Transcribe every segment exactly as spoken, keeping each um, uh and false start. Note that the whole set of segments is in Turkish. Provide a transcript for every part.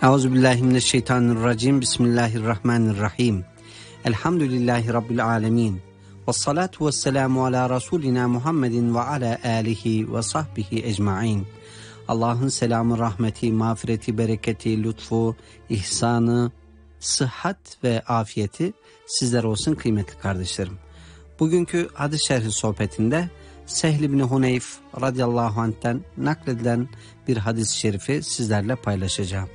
Euzubillahimineşşeytanirracim. Bismillahirrahmanirrahim. Elhamdülillahi Rabbil alemin. Vessalatu vesselamu ala Resulina Muhammedin ve ala alihi ve sahbihi ecmain. Allah'ın selamı, rahmeti, mağfireti, bereketi, lütfu, ihsanı, sıhhat ve afiyeti sizlere olsun kıymetli kardeşlerim. Bugünkü hadis şerhi sohbetinde Sehl ibn Huneyf radıyallahu anh'ten nakledilen bir hadis-i şerifi sizlerle paylaşacağım.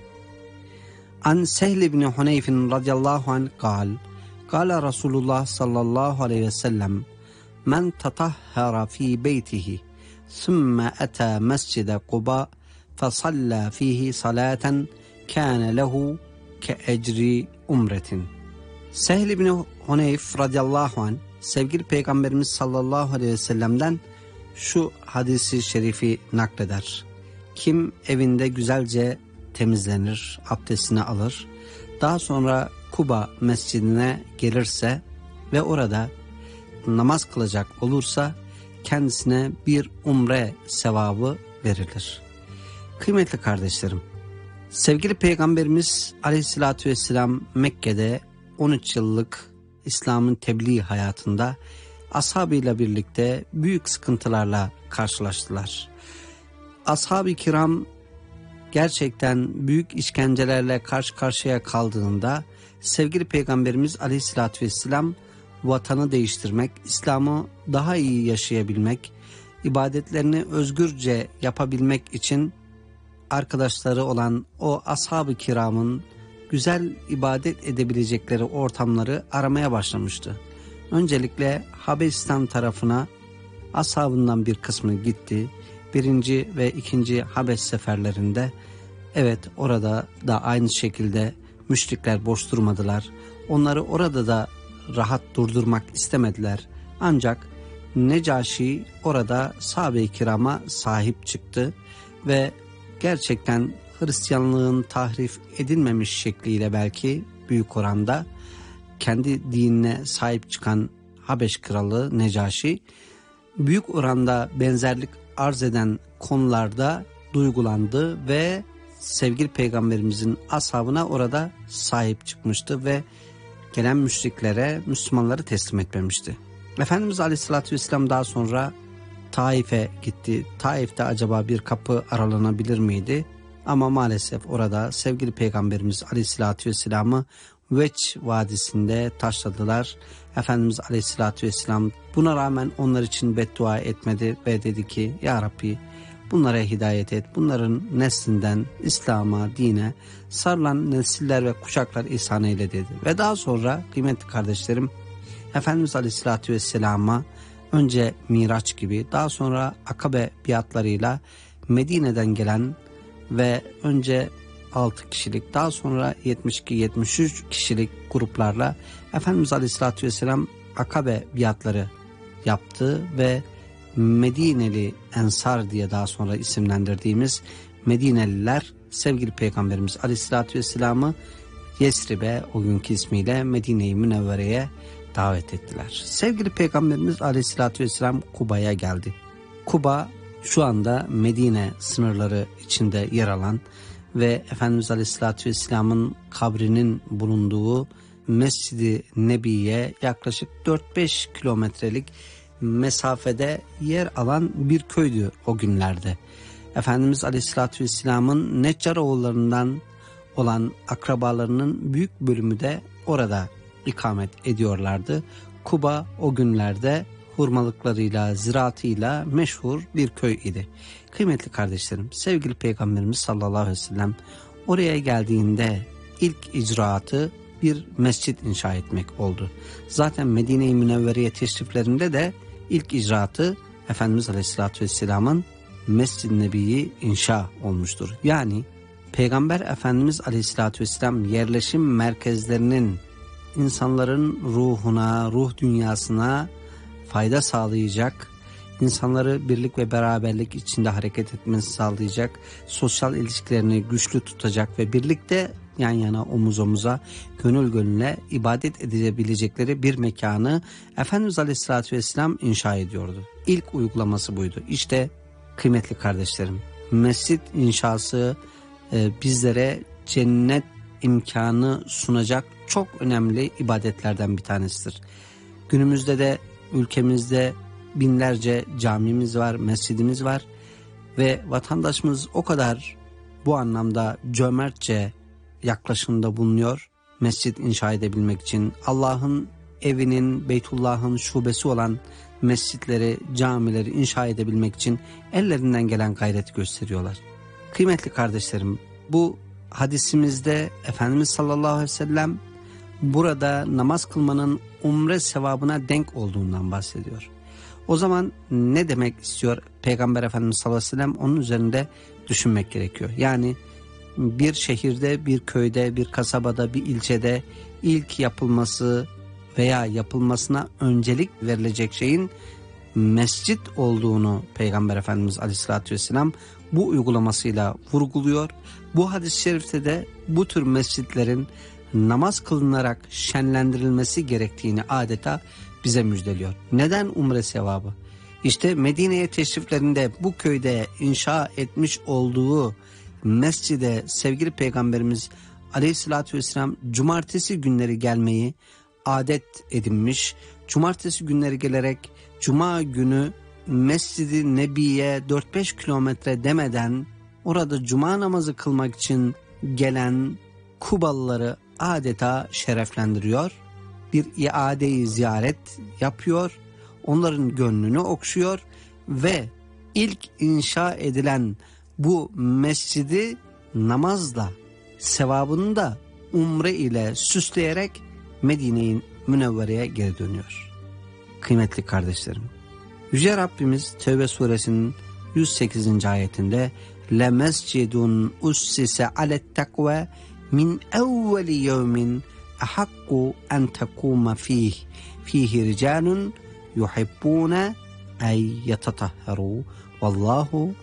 An Sehl ibn Huneyf'in radıyallahu anh kal, kâle Resulullah sallallahu aleyhi ve sellem, men tatahhara fi beytihi, thumme ata mescide Kuba, fesalla fihi salaten, kâne lehu ke ecri umretin. Sehl ibn Huneyf radıyallahu anh, sevgili Peygamberimiz sallallahu aleyhi ve sellem'den şu hadisi şerifi nakleder. Kim evinde güzelce temizlenir, abdestini alır, daha sonra Kuba mescidine gelirse ve orada namaz kılacak olursa kendisine bir umre sevabı verilir. Kıymetli kardeşlerim, sevgili Peygamberimiz aleyhissalatü vesselam Mekke'de on üç yıllık İslam'ın tebliğ hayatında ashabıyla birlikte büyük sıkıntılarla karşılaştılar. Ashab-ı kiram gerçekten büyük işkencelerle karşı karşıya kaldığında sevgili Peygamberimiz aleyhissalatü vesselam vatanı değiştirmek, İslam'ı daha iyi yaşayabilmek, ibadetlerini özgürce yapabilmek için arkadaşları olan o ashab-ı kiramın güzel ibadet edebilecekleri ortamları aramaya başlamıştı. Öncelikle Habeşistan tarafına ashabından bir kısmı gitti. Birinci ve ikinci Habeş seferlerinde evet orada da aynı şekilde müşrikler boş durmadılar. Onları orada da rahat durdurmak istemediler. Ancak Necaşi orada sahabe-i kirama sahip çıktı ve gerçekten Hristiyanlığın tahrif edilmemiş şekliyle belki büyük oranda kendi dinine sahip çıkan Habeş kralı Necaşi büyük oranda benzerlik arz eden konularda duygulandı ve sevgili Peygamberimizin ashabına orada sahip çıkmıştı ve gelen müşriklere Müslümanları teslim etmemişti. Efendimiz Aleyhisselatü Vesselam daha sonra Taif'e gitti. Taif'te acaba bir kapı aralanabilir miydi? Ama maalesef orada sevgili Peygamberimiz Aleyhisselatü Vesselam'ı Veç Vadisi'nde taşladılar. Efendimiz Aleyhisselatü Vesselam buna rağmen onlar için beddua etmedi ve dedi ki ya Rabbi bunlara hidayet et. Bunların neslinden İslam'a, dine sarılan nesiller ve kuşaklar ihsan eyle dedi. Ve daha sonra kıymetli kardeşlerim Efendimiz Aleyhisselatü Vesselam'a önce Miraç gibi daha sonra Akabe biatlarıyla Medine'den gelen ve önce altı kişilik daha sonra yetmiş iki yetmiş üç kişilik gruplarla Efendimiz Aleyhisselatü Vesselam Akabe biatları yaptı ve Medineli Ensar diye daha sonra isimlendirdiğimiz Medineliler sevgili Peygamberimiz Aleyhisselatü Vesselam'ı Yesrib'e o günkü ismiyle Medine-i Münevvere'ye davet ettiler. Sevgili Peygamberimiz Aleyhisselatü Vesselam Kuba'ya geldi. Kuba şu anda Medine sınırları içinde yer alan ve Efendimiz Aleyhisselatü Vesselam'ın kabrinin bulunduğu Mescid-i Nebi'ye yaklaşık dört beş kilometrelik mesafede yer alan bir köydü o günlerde. Efendimiz Aleyhisselatü Vesselam'ın Neccaroğullarından olan akrabalarının büyük bölümü de orada ikamet ediyorlardı. Kuba o günlerde hurmalıklarıyla, ziraatıyla meşhur bir köy idi. Kıymetli kardeşlerim, sevgili Peygamberimiz sallallahu aleyhi ve sellem oraya geldiğinde ilk icraatı bir mescit inşa etmek oldu. Zaten Medine-i Münevvere'ye teşriflerinde de ilk icraatı Efendimiz Aleyhisselatü Vesselam'ın Mescid-i Nebi'yi inşa olmuştur. Yani Peygamber Efendimiz Aleyhisselatü Vesselam yerleşim merkezlerinin insanların ruhuna, ruh dünyasına fayda sağlayacak, insanları birlik ve beraberlik içinde hareket etmesi sağlayacak, sosyal ilişkilerini güçlü tutacak ve birlikte yan yana omuz omuza gönül gönüle ibadet edebilecekleri bir mekanı Efendimiz Aleyhisselatü Vesselam inşa ediyordu. İlk uygulaması buydu. İşte kıymetli kardeşlerim, mescit inşası e, bizlere cennet imkanı sunacak çok önemli ibadetlerden bir tanesidir. Günümüzde de ülkemizde binlerce camimiz var, mescidimiz var ve vatandaşımız o kadar bu anlamda cömertçe yaklaşımda bulunuyor. Mescit inşa edebilmek için Allah'ın evinin, Beytullah'ın şubesi olan mescitleri, camileri inşa edebilmek için ellerinden gelen gayreti gösteriyorlar. Kıymetli kardeşlerim, bu hadisimizde Efendimiz sallallahu aleyhi ve sellem burada namaz kılmanın umre sevabına denk olduğundan bahsediyor. O zaman ne demek istiyor Peygamber Efendimiz sallallahu aleyhi ve sellem? Onun üzerinde düşünmek gerekiyor. Yani bir şehirde, bir köyde, bir kasabada, bir ilçede ilk yapılması veya yapılmasına öncelik verilecek şeyin mescit olduğunu Peygamber Efendimiz aleyhissalatü vesselam bu uygulamasıyla vurguluyor. Bu hadis-i şerifte de bu tür mescitlerin namaz kılınarak şenlendirilmesi gerektiğini adeta bize müjdeliyor. Neden umre sevabı? İşte Medine'ye teşriflerinde bu köyde inşa etmiş olduğu mescide sevgili Peygamberimiz aleyhissalatü vesselam cumartesi günleri gelmeyi adet edinmiş. Cumartesi günleri gelerek cuma günü Mescid-i Nebi'ye dört beş kilometre demeden orada cuma namazı kılmak için gelen Kubalıları adeta şereflendiriyor. Bir iade-i ziyaret yapıyor. Onların gönlünü okşuyor ve ilk inşa edilen bu mescidi namazla, sevabını da umre ile süsleyerek Medine-i Münevvere'ye geri dönüyor. Kıymetli kardeşlerim, Yüce Rabbimiz Tevbe suresinin yüz sekizinci ayetinde le mescidun ussise alet takve min evveli yevmin ahakku en tekuma fih fihi ricalun yuhibbune ey yetatahharu vallahu